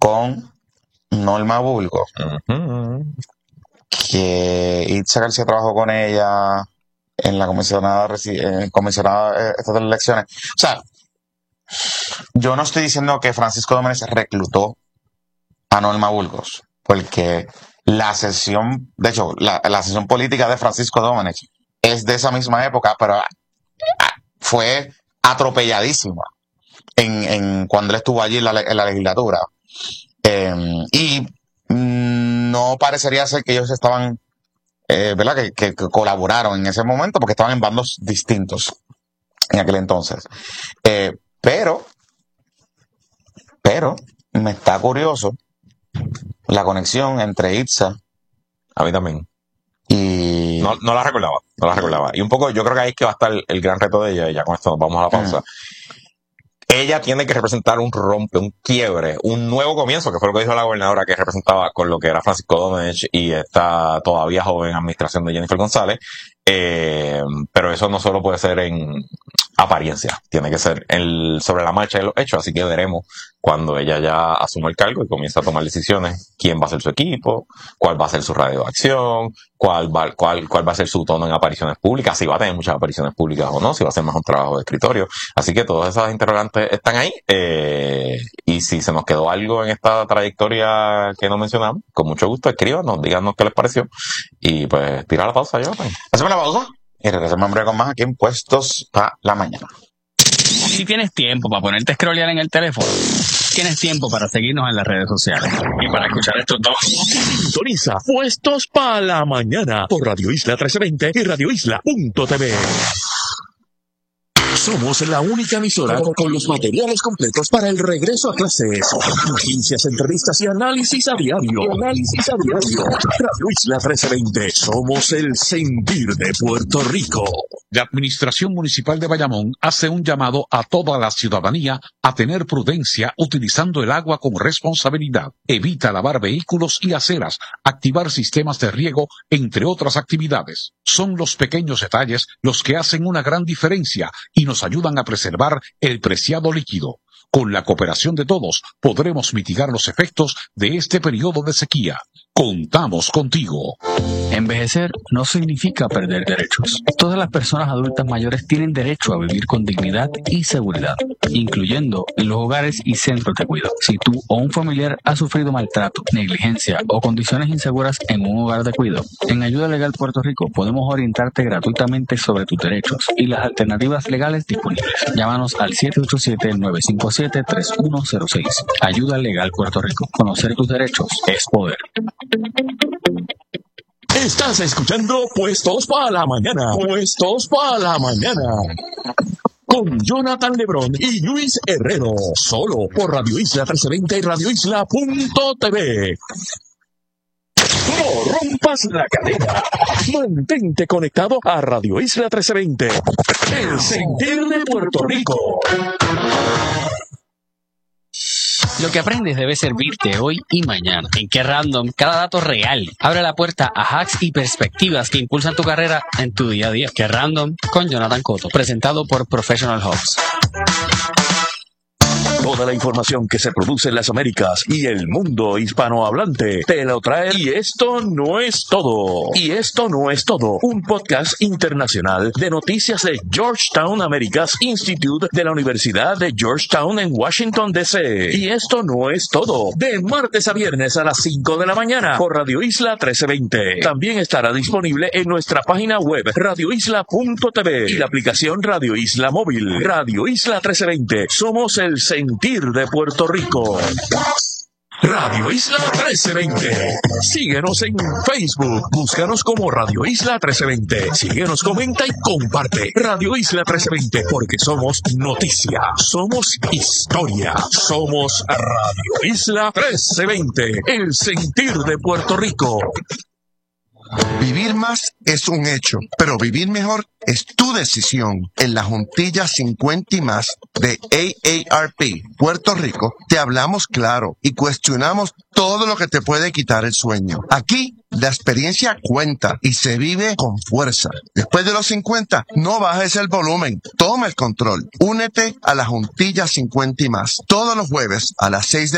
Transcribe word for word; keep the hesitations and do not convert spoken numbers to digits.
con Norma Burgos, Uh-huh. que Itza García trabajó con ella en la comisionada, eh, comisionada estatal de elecciones. O sea, yo no estoy diciendo que Francisco Domínguez reclutó a Norma Burgos, porque la sesión, de hecho, la, la sesión política de Francisco Domínguez es de esa misma época, pero fue atropelladísima en, en cuando él estuvo allí en la, en la legislatura. Eh, y mm, no parecería ser que ellos estaban, eh, ¿verdad? Que, que, que colaboraron en ese momento, porque estaban en bandos distintos en aquel entonces. Eh, pero, pero, me está curioso la conexión entre Itza. A mí también. Y... No, no la recordaba, no la recordaba. Y un poco, yo creo que ahí es que va a estar el, el gran reto de ella, y ya con esto nos vamos a la pausa. Mm. Ella tiene que representar un rompe, un quiebre, un nuevo comienzo, que fue lo que dijo la gobernadora, que representaba con lo que era Francisco Domínguez y esta todavía joven administración de Jennifer González. Eh, pero eso no solo puede ser en apariencia, tiene que ser el, sobre la marcha de los hechos, así que veremos cuando ella ya asuma el cargo y comience a tomar decisiones, quién va a ser su equipo, cuál va a ser su radio de acción, cuál va, cuál, cuál va a ser su tono en apariciones públicas, si va a tener muchas apariciones públicas o no, si va a ser más un trabajo de escritorio. Así que todas esas interrogantes están ahí, eh, y si se nos quedó algo en esta trayectoria que no mencionamos, con mucho gusto escríbanos, díganos qué les pareció, y pues tira la pausa, yo. Hacemos la pausa y regresamos en breve con más aquí en Puestos para la Mañana. Si tienes tiempo para ponerte a scrollear en el teléfono, tienes tiempo para seguirnos en las redes sociales y para escuchar estos dos. Sintoniza Puestos para la Mañana por Radio Isla trece veinte y radio isla punto t v. Somos la única emisora con los materiales completos para el regreso a clases. Noticias, entrevistas y análisis a diario. Y análisis a diario. Radio Isla trece veinte. Somos el sentir de Puerto Rico. La Administración Municipal de Bayamón hace un llamado a toda la ciudadanía a tener prudencia utilizando el agua con responsabilidad. Evita lavar vehículos y aceras, activar sistemas de riego, entre otras actividades. Son los pequeños detalles los que hacen una gran diferencia y nos ayudan a preservar el preciado líquido. Con la cooperación de todos, podremos mitigar los efectos de este periodo de sequía. Contamos contigo. Envejecer no significa perder derechos. Todas las personas adultas mayores tienen derecho a vivir con dignidad y seguridad, incluyendo en los hogares y centros de cuidado. Si tú o un familiar ha sufrido maltrato, negligencia o condiciones inseguras en un hogar de cuidado, en Ayuda Legal Puerto Rico podemos orientarte gratuitamente sobre tus derechos y las alternativas legales disponibles. Llámanos al siete ocho siete, nueve cinco siete, tres uno cero seis. Ayuda Legal Puerto Rico. Conocer tus derechos es poder. Estás escuchando Puestos para la Mañana. Puestos para la Mañana. Con Jonathan Lebrón y Luis Herrero. Solo por Radio Isla trece veinte y radio isla punto t v. No rompas la cadena. Mantente conectado a Radio Isla trece veinte. El sentir de Puerto Rico. Lo que aprendes debe servirte hoy y mañana. En Qué Random, cada dato real abre la puerta a hacks y perspectivas que impulsan tu carrera en tu día a día. Qué Random con Jonathan Cotto, presentado por Professional Hubs. Toda la información que se produce en las Américas y el mundo hispanohablante te lo trae. Y esto no es todo. Y esto no es todo. Un podcast internacional de noticias de Georgetown Americas Institute de la Universidad de Georgetown en Washington, D C. Y esto no es todo. De martes a viernes a las cinco de la mañana por Radio Isla trece veinte. También estará disponible en nuestra página web radio isla punto t v y la aplicación Radio Isla Móvil. Radio Isla trece veinte. Somos el sentir de Puerto Rico. Radio Isla trece veinte. Síguenos en Facebook. Búscanos como Radio Isla trece veinte. Síguenos, comenta y comparte. Radio Isla trece veinte, porque somos noticia, somos historia, somos Radio Isla trece veinte. El sentir de Puerto Rico. Vivir más es un hecho, pero vivir mejor es tu decisión. En la Juntilla cincuenta y más de A A R P Puerto Rico, te hablamos claro y cuestionamos todo lo que te puede quitar el sueño. Aquí, la experiencia cuenta y se vive con fuerza. Después de los cincuenta, no bajes el volumen. Toma el control. Únete a la Juntilla cincuenta y más. Todos los jueves a las seis de